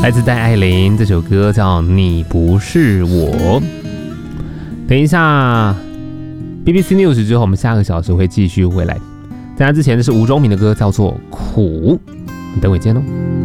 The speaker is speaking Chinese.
来自戴爱玲，这首歌叫《你不是我》。等一下 BBC News 之后，我们下个小时会继续回来。在那之前，这是吴宗明的歌，叫做《苦》。等会见喽。